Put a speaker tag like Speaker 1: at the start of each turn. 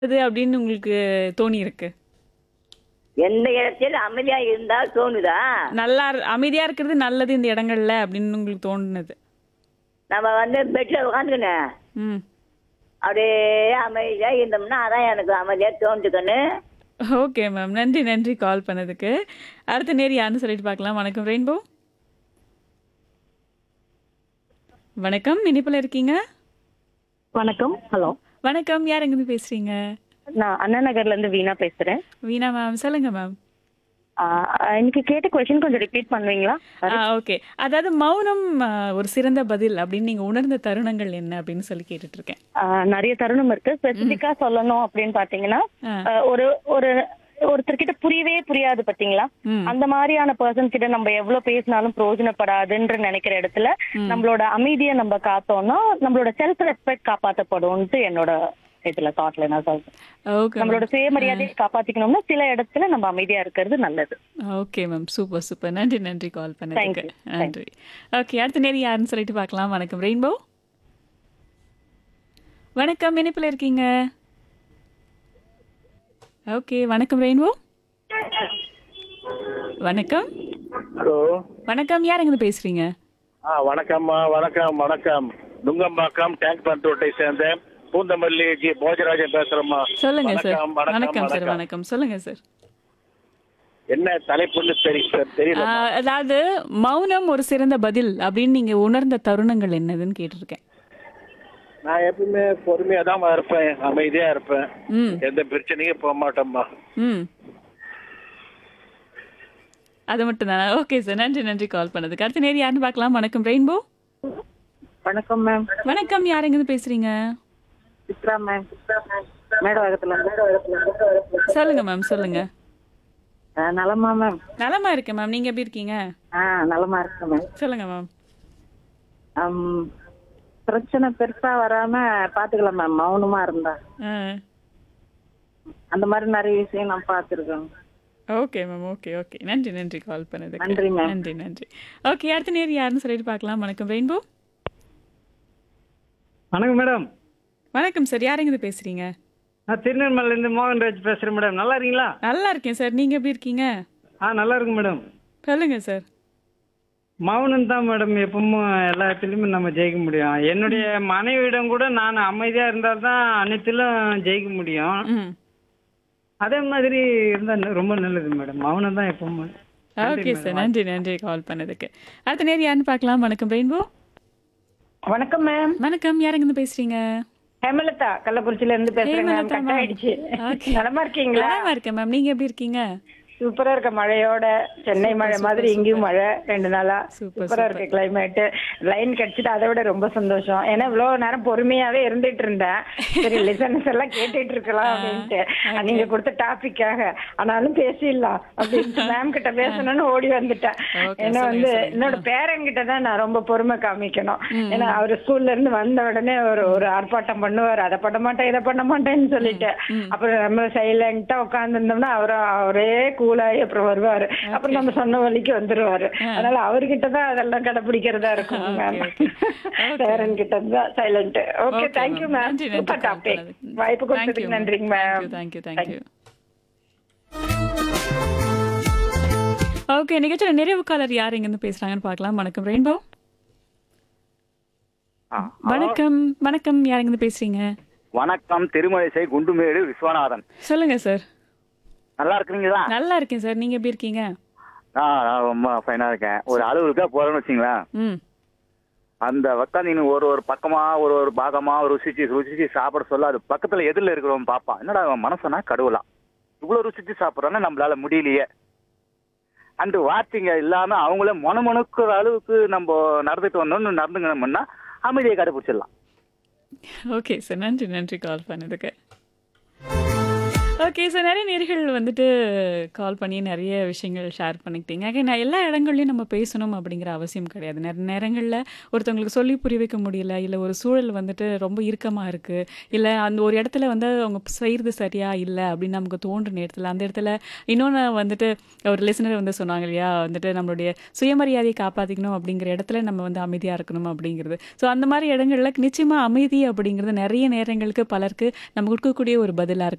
Speaker 1: அப்படின்னு உங்களுக்கு தோணியிருக்கு?
Speaker 2: எந்த இடத்தில் அமைதியா இருந்தால் தோணுதா?
Speaker 1: அமைதியா இருக்கிறது நல்லது இந்த இடங்கள்ல அப்படின்னு உங்களுக்கு தோணுனது.
Speaker 2: நம்ம பெட்ல உட்காந்துக்கின்னு
Speaker 1: ம்.
Speaker 2: அப்படியே அமைதியா இருந்தோம்னா அதான் எனக்கு அமைதியா தோணுதுக்கன்னு.
Speaker 1: Okay ma'am. நன்றி, நன்றி கால் பண்ணதுக்கு. அடுத்த நேர் யாருன்னு சொல்லிட்டு பார்க்கலாம். வணக்கம் ரெயின்போ. வணக்கம். இணைப்புல இருக்கீங்க?
Speaker 3: வணக்கம். ஹலோ.
Speaker 1: வணக்கம். யார் எங்கேருந்து பேசுறீங்க?
Speaker 3: நான் அண்ணா நகர்ல இருந்து வீணா பேசுறேன்.
Speaker 1: வீணா மேம். சொல்லுங்க மேம்.
Speaker 3: எனக்கு கேட்ட கொஸ்டின் கொஞ்சம் ரிப்பீட் பண்ணுவீங்களா?
Speaker 1: ஓகே. அதாவது மௌனம் ஒரு சிறந்த பதில் அப்படின்னு நீங்க உணர்ந்த தருணங்கள் என்ன அப்படின்னு சொல்லி கேட்டுட்டு இருக்கேன்.
Speaker 3: நிறைய தருணம் இருக்கு. ஸ்பெசிபிக்கா சொல்லணும் அப்படின்னு பாத்தீங்கன்னா, ஒரு ஒரு ஒருத்தர்கிட்ட புரியவே புரியாது பாத்தீங்களா?
Speaker 1: ம்.
Speaker 3: அந்த மாதிரியான பர்சன் கிட்ட நம்ம எவ்வளவு பேசினாலும் பிரயோஜனப்படாதுன்ற நினைக்கிற இடத்துல நம்மளோட அமைதியை நம்ம காத்தோம்னா நம்மளோட செல்ஃப் ரெஸ்பெக்ட் காப்பாற்றப்படும்ட்டு என்னோட இதுல தாட்ல நான் சொல்றேன்.
Speaker 1: ஓகே.
Speaker 3: நம்மளோட சுயமரியாதையை காப்பாத்திக்கணும்னா சில இடத்துல நம்ம அமைதியா இருக்கிறது நல்லது.
Speaker 1: Okay ma'am. Super super. நன்றி நன்றி கால் பண்ணதுக்கு.
Speaker 3: Thank you.
Speaker 1: நன்றி. ஓகே. அடுத்த நேரம் யாருன்னு சொல்லிட்டு பார்க்கலாம். வணக்கம் ரெயின்போ. வணக்கம். இணைப்புல இருக்கீங்க? ஓகே. வணக்கம் ரெயின்போ. வணக்கம்.
Speaker 4: ஹலோ.
Speaker 1: வணக்கம். யார் எங்க பேசுறீங்க?
Speaker 4: வணக்கம்மா. வணக்கம். நுங்கம்பாக்கம் டேங்க் பண்ரோட்டை சேர்ந்த பூந்தமல்லி ஜி போஜராஜன் பேசுறேம்மா.
Speaker 1: சொல்லுங்க சார்.
Speaker 4: வணக்கம்
Speaker 1: வணக்கம் சார். வணக்கம். சொல்லுங்க சார்.
Speaker 4: என்ன தலைப்புன்னு தெரியல.
Speaker 1: அதாவது மௌனம் ஒரு சிறந்த பதில் அப்படின்னு நீங்க உணர்ந்த தருணங்கள் என்னதுன்னு கேட்டிருக்கேன்.
Speaker 4: நான் எப்பவுமே பொறுமையா தான் இருப்பேன், அமைதியா இருப்பேன்.
Speaker 1: ம்.
Speaker 4: எந்த பிரச்சனையும் போக மாட்டோம்மா.
Speaker 1: ம். அது மட்டும் தானே? Okay sir. நன்றி நன்றி கால் பண்ணதுக்கு. அடுத்த நேரம் யாருன்னு பார்க்கலாம். வணக்கம் ரெயின்போ.
Speaker 3: வணக்கம் மேம்.
Speaker 1: வணக்கம். யார் எங்கேருந்து பேசுறீங்க?
Speaker 3: சித்ரா மேம். மேடவாக்கத்துல
Speaker 1: சொல்லுங்க மேம். சொல்லுங்க.
Speaker 3: நலமா மேம்?
Speaker 1: நலமா இருக்கேன் மேம். நீங்க எப்படி இருக்கீங்க?
Speaker 3: நலமா இருக்கு மேம்.
Speaker 1: சொல்லுங்க மேம்.
Speaker 3: பிரச்சனை பெருசா வராம பாத்துக்கலாம் மேம், மௌனமா இருந்தா.
Speaker 1: ஆ.
Speaker 3: அந்த மாதிரி நிறைய விஷயம் நான் பாத்துருக்கேன்.
Speaker 1: Okay ma'am. Okay okay. நன்றி நன்றி கால் பண்ணதுக்கு.
Speaker 3: நன்றி மேம்.
Speaker 1: நன்றி நன்றி. ஓகே. அடுத்த நேரம் யாருன்னு சொல்லிட்டு பார்க்கலாம். வணக்கம் ரெயின்போ.
Speaker 5: வணக்கம் மேடம்.
Speaker 1: வணக்கம் சார். யார் எங்கேருந்து பேசுறீங்க?
Speaker 5: நான் திருநெல்வேலியிலேருந்து மோகன்ராஜ் பேசுகிறேன் மேடம். நல்லா இருக்கீங்களா?
Speaker 1: நல்லா இருக்கேன் சார். நீங்க எப்படி இருக்கீங்க?
Speaker 5: நல்லா இருக்கு மேடம்.
Speaker 1: சொல்லுங்க சார்.
Speaker 5: மௌனம் தான் மேடம் எப்பவும் எல்லா இடத்துலையுமே நம்ம ஜெயிக்க முடியும். என்னுடைய மனைவியிடம் கூட நான் அமைதியாக இருந்தால் தான் அனைத்திலும் ஜெயிக்க முடியும்.
Speaker 1: ம்.
Speaker 5: அதே மாதிரி இருந்தால் ரொம்ப நல்லது மேடம். மௌனம் தான் எப்பவும்.
Speaker 1: Okay sir. நன்றி நன்றி கால் பண்ணதுக்கு. அடுத்த நேரம் யாருன்னு பார்க்கலாம். வணக்கம் ரெயின்போ.
Speaker 3: வணக்கம் மேம்.
Speaker 1: வணக்கம். யார் எங்கேருந்து பேசுறீங்க?
Speaker 3: ஹேமலதா கள்ளக்குறிச்சியில இருந்து பேசுறேன் மேம்.
Speaker 1: Hemalatha
Speaker 3: cut
Speaker 1: ma'am.
Speaker 3: ஆயிடுச்சு.
Speaker 1: ஓகே.
Speaker 3: நலமா இருக்கீங்களா?
Speaker 1: நலமா இருக்கேன் மேம். நீங்க எப்படி இருக்கீங்க?
Speaker 3: சூப்பரா இருக்க மழையோட. சென்னை மழை
Speaker 1: சூப்பர்,
Speaker 3: மாதிரி
Speaker 1: சூப்பர்.
Speaker 3: இங்கேயும் மழை 2 நாளா.
Speaker 1: சூப்பர்,
Speaker 3: சூப்பரா இருக்கு கிளைமேட். லைன் கிடைச்சிட்டு அதை விட ரொம்ப சந்தோஷம். ஏன்னா இவ்வளவு நேரம் பொறுமையாவே இருந்துட்டு இருந்தேன். சரி லிசனர்ஸ் எல்லாம் கேட்டுட்டு இருக்கலாம் அப்படின்ட்டு நீங்க கொடுத்த டாபிக்காக. ஆனாலும் பேசிடலாம் அப்படின்ட்டு மேம் கிட்ட பேசணும்னு ஓடி வந்துட்டேன்.
Speaker 1: Okay,
Speaker 3: ஏன்னா
Speaker 1: சொல்லுங்க, சொல்லுங்க.
Speaker 3: என்னோட பேரங்கிட்ட தான் நான் ரொம்ப பொறுமை காமிக்கணும். ஏன்னா அவரு ஸ்கூல்ல இருந்து வந்த உடனே ஒரு ஆர்ப்பாட்டம் பண்ணுவார். அதை பண்ண மாட்டேன் இதை பண்ண மாட்டேன்னு சொல்லிட்டு. அப்புறம் நம்ம சைலண்டா உட்கார்ந்து இருந்தோம்னா அவரே கூலாயி அப்புறம் வருவாரு. அப்புறம் நம்ம சொன்ன வழிக்கு வந்துருவாரு. அதனால அவர்கிட்ட தான் அதெல்லாம் கடைபிடிக்கிறதா இருக்கும் மேம். பேரன் கிட்ட தான் சைலண்ட். ஓகே. Thank you ma'am.
Speaker 1: நன்றி நன்றி
Speaker 3: சூப்பர்
Speaker 1: கால்
Speaker 3: டாபிக்.
Speaker 1: பண்ணதுக்கு.
Speaker 3: வாய்ப்பு கொடுத்ததுக்கு நன்றிங்க மேம்.
Speaker 1: தேங்க்யூ. ஓகே. நிகழ்ச்சியோட நிறைவு காலர் யார் எங்கேருந்து பேசுறாங்கன்னு பார்க்கலாம். வணக்கம் ரெயின்போ. வணக்கம். வணக்கம். யார் எங்கேருந்து பேசுறீங்க?
Speaker 6: வணக்கம். திருமழிசை குண்டுமேடு விஸ்வநாதன்.
Speaker 1: சொல்லுங்க சார்.
Speaker 6: நல்லா இருக்கிறீங்களா?
Speaker 1: நல்லா இருக்கேன் சார். நீங்க எப்படி இருக்கீங்க?
Speaker 6: நான் ரொம்ப ஃபைனா இருக்கேன். ஒரு அலுவலுக்கா போறேன்னு வச்சுங்களேன்.
Speaker 1: ம்.
Speaker 6: அந்த உட்காந்து ஒரு பக்கமா ஒரு பாகமா ருசிச்சு சாப்பிட சொல்ல அது பக்கத்துல எதிரில் இருக்கிறவன் பாப்பான். என்னடா அவன் மனசனா கடவுளா இவ்வளவு ருசிச்சு சாப்பிட்றான்னு நம்மளால முடியலையே அந்த வார்த்தைங்க இல்லாம அவங்கள மொணுக்கிற அளவுக்கு நம்ம நடந்துட்டு வந்தோம்னு நடந்துங்கணும்னா அமைதியை கடைபிடிச்சிடலாம்.
Speaker 1: Okay sir. நன்றி நன்றி கால் பண்ணதுக்கு. Okay sir. நிறைய நேர்கள் வந்துட்டு கால் பண்ணி நிறைய விஷயங்கள் ஷேர் பண்ணிக்கிட்டீங்க. நான் எல்லா இடங்கள்லையும் நம்ம பேசணும் அப்படிங்கிற அவசியம் கிடையாது. நிறைய நேரங்களில் ஒருத்தவங்களுக்கு சொல்லி புரிய வைக்க முடியல, இல்லை ஒரு சூழல் வந்துட்டு ரொம்ப இறுக்கமாக இருக்குது, இல்லை அந்த ஒரு இடத்துல வந்து அவங்க செய்கிறது சரியாக இல்லை அப்படின்னு நமக்கு தோன்ற நேரத்தில் அந்த இடத்துல இன்னொன்று வந்துட்டு ஒரு லிசனர் வந்து சொன்னாங்க இல்லையா, வந்துட்டு நம்மளுடைய சுயமரியாதையை காப்பாற்றிக்கணும் அப்படிங்கிற இடத்துல நம்ம வந்து அமைதியாக இருக்கணும் அப்படிங்கிறது. ஸோ அந்த மாதிரி இடங்களில் நிச்சயமாக அமைதி அப்படிங்கிறது நிறைய நேரங்களுக்கு பலருக்கு நம்ம கொடுக்கக்கூடிய ஒரு பதிலாக இருக்கும்.